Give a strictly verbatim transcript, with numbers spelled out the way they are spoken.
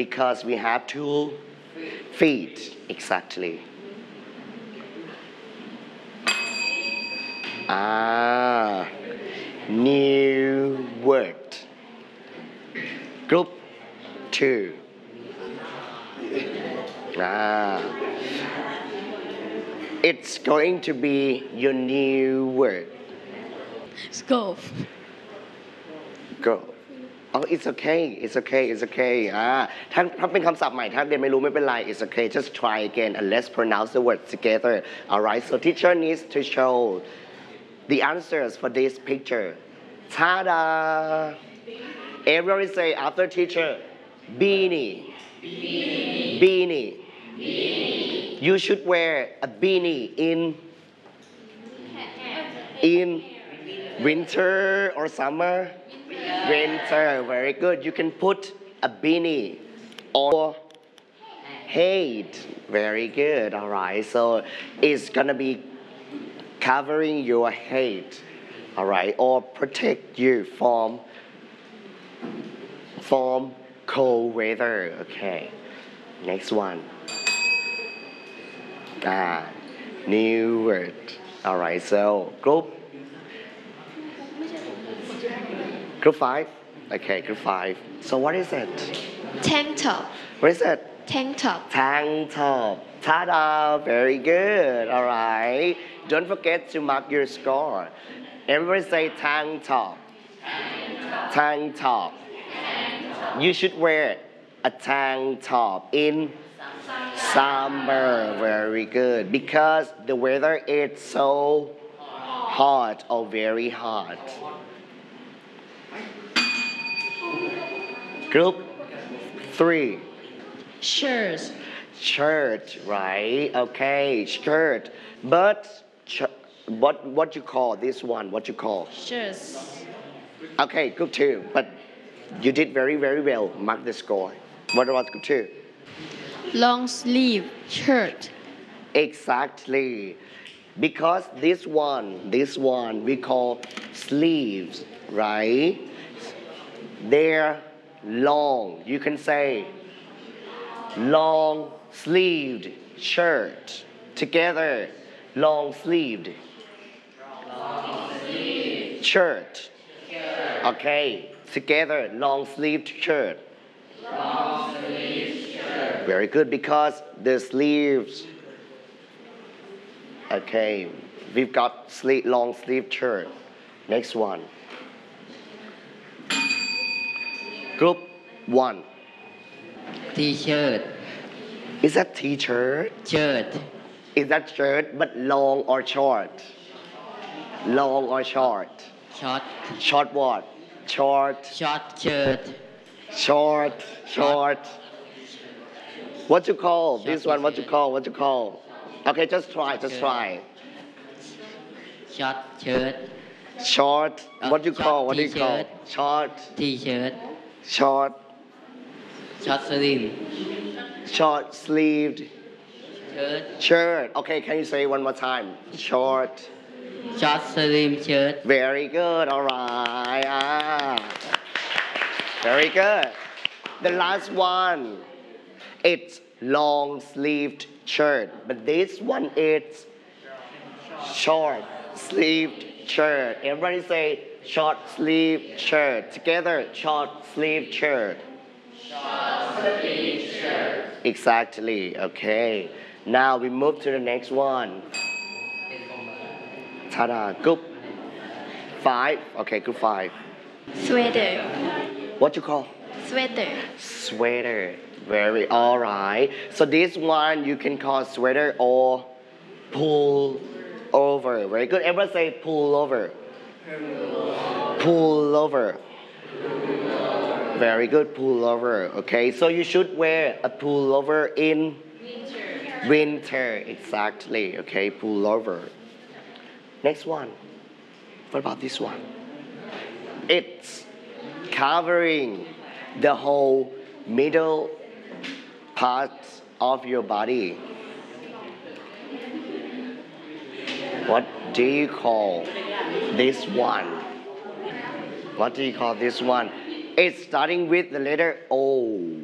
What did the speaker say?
because we have two feet. Exactly. Ah, new word. Group two. Ah, it's going to be your new word. Scope. Go. Oh, it's okay. It's okay. It's okay. อ่าถ้าถ้าเป็นคำศัพท์ใหม่ถ้าเรียนไม่รู้ไม่เป็นไร it's okay. Just try again and let's pronounce the word together. Alright. So teacher needs to show the answers for this picture. Ta-da! Everybody say after teacher. Beanie. Beanie. Beanie. Beanie. You should wear a beanie in in winter or summer. Winter, very good. You can put a beanie on your head. Very good. All right. So it's gonna be covering your head. All right, or protect you from from cold weather. Okay. Next one. Ah, new word. All right. So group. Group five? Okay, group five. So what is it? Tank top. What is it? Tank top. Tank top. Ta-da! Very good. All right. Don't forget to mark your score. Everybody say tank top. Tank top. You should wear a tank top in summer. Very good. Because the weather is so hot or very hot. Group three. Shirts. Shirt, right? Okay, shirt. But sh- what what you call this one? What you call? Shirts. Okay, group two. But you did very very well. Mark the score. What about group two? Long sleeve shirt. Exactly. Because this one, this one we call sleeves, right? They're long. You can say long sleeved shirt. Together, long sleeved shirt. Okay, together, long sleeved shirt. Very good because the sleeves. Okay, we've got sleeve, long sleeved shirt. Next one. Group one. T-shirt. Is that t-shirt? Shirt. Is that shirt but long or short? Long or short? Short. Short what? Short, Short shirt. short, short. What you call? Short This one, what you t-shirt. call? What you call? Okay, just try, just Shirt. try. Short shirt. Short, Uh, what you short call? What do you call? t-shirt. Short, T-shirt. short, Short slim. short sleeved Shirt. shirt. Okay, can you say one more time? Short. Short slim shirt. Very good. All right. Ah. Very good. The last one. It's long sleeved shirt. But this one is short sleeved shirt. Everybody say short sleeved shirt. Together, short sleeved shirt. Short sleeved shirt. Exactly. Okay. Now we move to the next one. Ta-da. Group five. Okay, group five. Sweater. What you call? Sweater. Sweater. Very all right. So this one you can call sweater or pull over. Very good. Everyone say pull over. Pull over. Very good. Pull over. Okay. So you should wear a pullover in winter. Winter. Exactly. Okay. Pullover. Next one. What about this one? It's covering the whole middle part of your body. What do you call this one? What do you call this one? It's starting with the letter O.